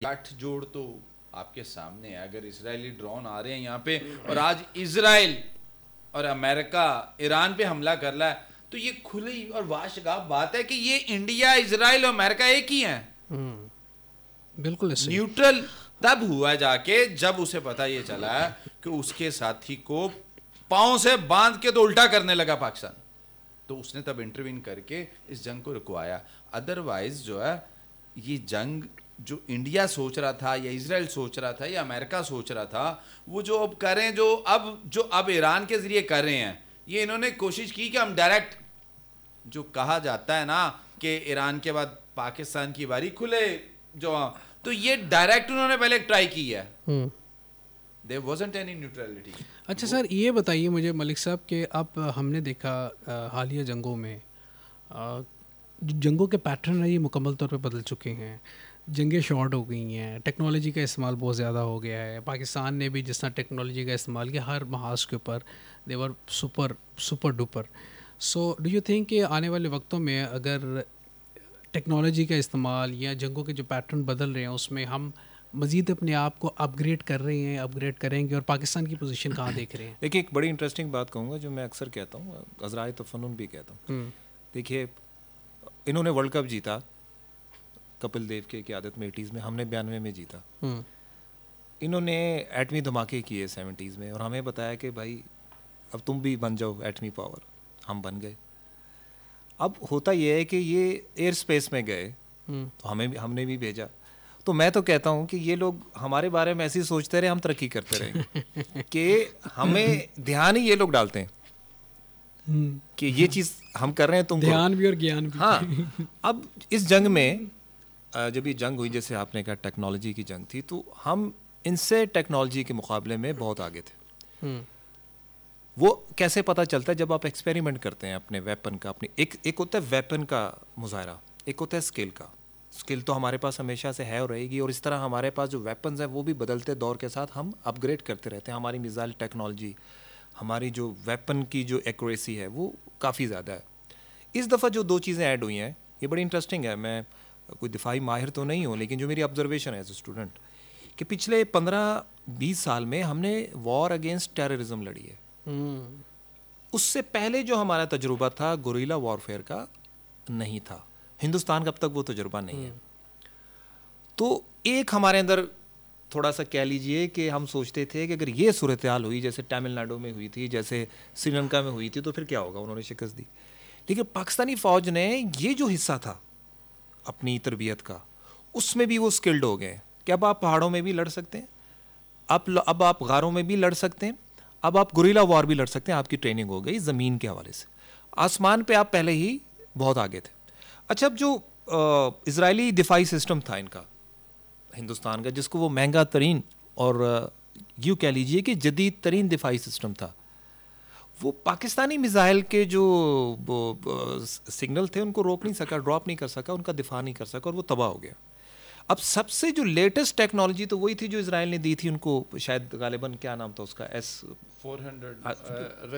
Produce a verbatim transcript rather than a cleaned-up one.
गठजोड़ तो आपके सामने है। अगर इजरायली ड्रोन आ रहे हैं यहाँ पे और आज इजराइल और अमेरिका ईरान पे हमला कर रहा है, तो ये खुली और वाशगाफ बात है कि ये इंडिया, इजराइल और अमेरिका एक ही हैं। बिल्कुल न्यूट्रल तब हुआ जाके जब उसे पता ये चला कि उसके साथी को पांव से बांध के तो उल्टा करने लगा पाकिस्तान, तो उसने तब इंटरवीन करके इस जंग को रुकवाया। अदरवाइज जो है ये जंग जो इंडिया सोच रहा था या इजराइल सोच रहा था या अमेरिका सोच रहा था, वो जो अब करें, जो अब जो अब ईरान के जरिए कर रहे हैं, ये इन्होंने कोशिश की कि हम डायरेक्ट, जो कहा जाता है ना कि ईरान के बाद पाकिस्तान की बारी खुले जो, तो ये डायरेक्ट उन्होंने पहले ट्राई की है। There wasn't any neutrality. अच्छा सर, ये बताइए मुझे मलिक साहब कि अब हमने देखा हालिया जंगों में आ, जंगों के पैटर्न है ये मुकम्मल तौर पे बदल चुके हैं। जंगें शॉर्ट हो गई हैं, टेक्नोलॉजी का इस्तेमाल बहुत ज़्यादा हो गया है। पाकिस्तान ने भी जिस तरह टेक्नोलॉजी का इस्तेमाल किया हर महाज के ऊपर, देवर super super duper. So do you think कि आने वाले वक्तों में अगर टेक्नोलॉजी का इस्तेमाल या जंगों के जो पैटर्न बदल रहे हैं उसमें हम मज़ीद अपने आप को अपग्रेड कर रहे हैं, अपग्रेड करेंगे, और पाकिस्तान की पोजीशन कहाँ देख रहे हैं? देखिए, एक बड़ी इंटरेस्टिंग बात कहूँगा जो मैं अक्सर कहता हूँ, अज़राए तो फ़नून भी कहता हूँ। देखिए, इन्होंने वर्ल्ड कप जीता कपिल देव के क़यादत में एटीज़ में, हमने बयानवे में जीता। इन्होंने एटमी धमाके किए सेवेंटीज़ में और हमें बताया कि भाई अब तुम भी बन जाओ एटमी पावर। हम बन गए। अब होता यह है कि ये एयर स्पेस में गए तो हमें भी हमने भी भेजा। तो मैं तो कहता हूँ कि ये लोग हमारे बारे में ऐसे ही सोचते रहे, हम तरक्की करते रहे कि हमें ध्यान ही ये लोग डालते हैं कि ये चीज़ हम कर रहे हैं, तुम ध्यान भी और ज्ञान भी। हाँ, अब इस जंग में जब ये जंग हुई, जैसे आपने कहा टेक्नोलॉजी की जंग थी, तो हम इनसे टेक्नोलॉजी के मुकाबले में बहुत आगे थे। वो कैसे पता चलता है? जब आप एक्सपेरिमेंट करते हैं अपने वेपन का, अपनी एक एक होता है वेपन का मुजाहरा, एक होता है स्किल का। स्किल तो हमारे पास हमेशा से है और रहेगी, और इस तरह हमारे पास जो वेपन्स हैं वो भी बदलते दौर के साथ हम अपग्रेड करते रहते हैं। हमारी मिसाइल टेक्नोलॉजी, हमारी जो वेपन की जो एक्यूरेसी है वो काफ़ी ज़्यादा है। इस दफ़ा जो दो चीज़ें ऐड हुई हैं ये बड़ी इंटरेस्टिंग है। मैं कोई दिफाई माहिर तो नहीं हूँ, लेकिन जो मेरी ऑब्जर्वेशन है एज ए स्टूडेंट, कि पिछले पंद्रह बीस साल में हमने वॉर अगेंस्ट टेररिज्म लड़ी है। उससे पहले जो हमारा तजुर्बा था गुरिल्ला वॉरफेयर का, नहीं था। हिंदुस्तान का अब तक वो तजुर्बा नहीं है। तो एक हमारे अंदर थोड़ा सा कह लीजिए कि हम सोचते थे कि अगर ये सूरत हाल हुई जैसे तमिलनाडु में हुई थी, जैसे श्रीलंका में हुई थी, तो फिर क्या होगा। उन्होंने शिकस्त दी। लेकिन पाकिस्तानी फ़ौज ने ये जो हिस्सा था अपनी तरबियत का, उसमें भी वो स्किल्ड हो गए कि अब आप पहाड़ों में भी लड़ सकते हैं, अब अब आप गारों में भी लड़ सकते हैं, अब आप गुरिल्ला वॉर भी लड़ सकते हैं। आपकी ट्रेनिंग हो गई ज़मीन के हवाले से। आसमान पे आप पहले ही बहुत आगे थे। अच्छा, अब जो इजरायली दिफाई सिस्टम था इनका, हिंदुस्तान का, जिसको वो महंगा तरीन और यूँ कह लीजिए कि जदीद तरीन दिफाई सिस्टम था, वो पाकिस्तानी मिसाइल के जो सिग्नल थे उनको रोक नहीं सका, ड्रॉप नहीं कर सका, उनका दिफा नहीं कर सका, और वो तबाह हो गया। अब सबसे जो लेटेस्ट टेक्नोलॉजी तो वही थी जो इजराइल ने दी थी उनको, शायद गालिबन क्या नाम था उसका, एस फोर हंड्रेड